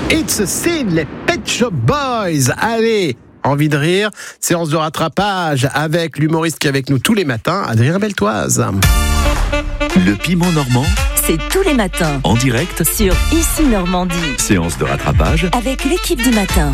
It's a Sin, les Pet Shop Boys. Allez, envie de rire, séance de rattrapage avec l'humoriste qui est avec nous tous les matins, Adrien Beltoise. Le piment normand, c'est tous les matins. en direct, Sur Ici Normandie. séance de rattrapage. Avec l'équipe du matin.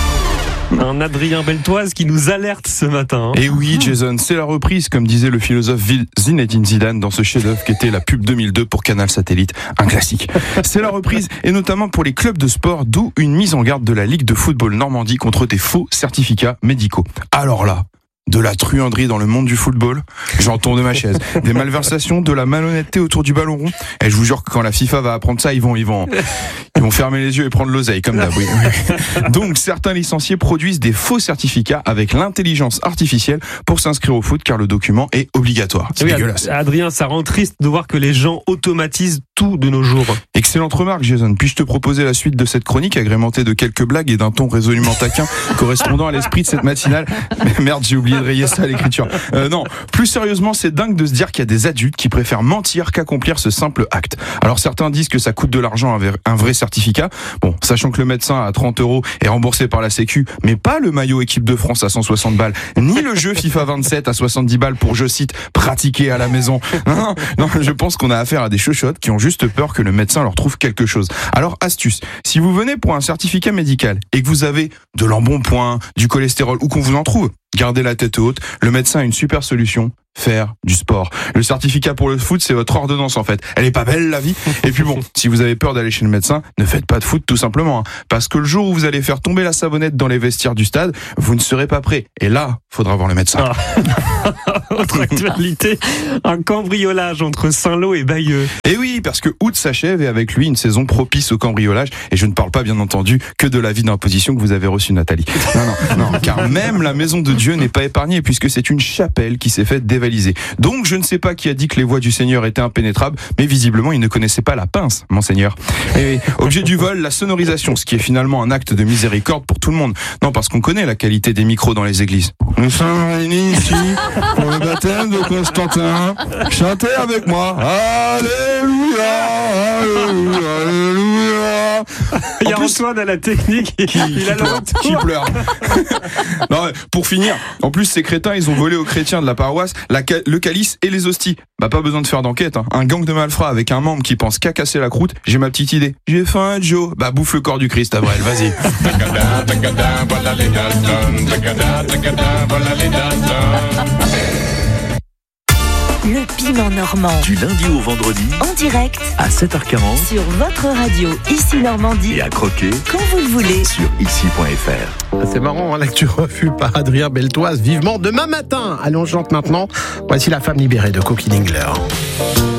Un Adrien Beltoise qui nous alerte ce matin. Et oui, Jason, c'est la reprise, comme disait le philosophe Zinedine Zidane dans ce chef-d'œuvre qui était la pub 2002 pour Canal Satellite, un classique. C'est la reprise, et notamment pour les clubs de sport, d'où une mise en garde de la Ligue de football Normandie contre des faux certificats médicaux. Alors là, de la truanderie dans le monde du football, j'en tombe de ma chaise. Des malversations, de la malhonnêteté autour du ballon rond. Et je vous jure que quand la FIFA va apprendre ça, ils vont fermer les yeux et prendre l'oseille, comme d'hab. Oui. Donc, certains licenciés produisent des faux certificats avec l'intelligence artificielle pour s'inscrire au foot, car le document est obligatoire. C'est dégueulasse. Adrien, ça rend triste de voir que les gens automatisent tout de nos jours. Excellente remarque, Jason. Puis-je te proposer la suite de cette chronique agrémentée de quelques blagues et d'un ton résolument taquin correspondant à l'esprit de cette matinale? Merde, j'ai oublié de rayer ça à l'écriture. Non, plus sérieusement, c'est dingue de se dire qu'il y a des adultes qui préfèrent mentir qu'accomplir ce simple acte. Alors certains disent que ça coûte de l'argent un vrai certificat. Bon, sachant que le médecin à 30 € est remboursé par la Sécu, mais pas le maillot équipe de France à 160 balles, ni le jeu FIFA 27 à 70 balles pour, je cite, pratiquer à la maison. Non, je pense qu'on a affaire à des chochottes qui ont juste peur que le médecin leur trouve quelque chose. Alors, astuce, si vous venez pour un certificat médical et que vous avez de l'embonpoint, du cholestérol ou qu'on vous en trouve, gardez la tête haute, le médecin a une super solution: faire du sport. Le certificat pour le foot, c'est votre ordonnance en fait. Elle est pas belle la vie. Et puis bon, si vous avez peur d'aller chez le médecin, ne faites pas de foot tout simplement. Parce que le jour où vous allez faire tomber la savonnette dans les vestiaires du stade, vous ne serez pas prêt. Et là, faudra voir le médecin. Autre actualité, un cambriolage entre Saint-Lô et Bayeux. Et oui, parce que août s'achève et avec lui une saison propice au cambriolage. Et je ne parle pas bien entendu que de l'avis d'imposition que vous avez reçu, Nathalie. Non, car même la maison de Dieu n'est pas épargnée puisque c'est une chapelle qui s'est faite dévaliser. Donc je ne sais pas qui a dit que les voies du Seigneur étaient impénétrables, mais visiblement il ne connaissait pas la pince, monseigneur. Et objet du vol, la sonorisation, ce qui est finalement un acte de miséricorde pour tout le monde. Non, parce qu'on connaît la qualité des micros dans les églises. Nous sommes réunis ici pour le baptême de Constantin. Chantez avec moi. Alléluia, alléluia, alléluia. Il y a Antoine à la technique, il a le retour. Qui pleure. Non, pour finir, en plus ces crétins, ils ont volé aux chrétiens de la paroisse le calice et les hosties. Bah pas besoin de faire d'enquête. Un gang de malfrats avec un membre qui pense qu'à casser la croûte. J'ai ma petite idée. J'ai faim, Joe. Bah bouffe le corps du Christ, Avril, vas-y. Le piment normand. Du lundi au vendredi, En direct. à 7h40, Sur votre radio Ici Normandie. et à croquer Quand vous le voulez. sur ici.fr. C'est marrant, hein, l'actu refus par Adrien Beltoise. Vivement demain matin. Allons, on chante maintenant. Voici La femme libérée de Cookie Dingler.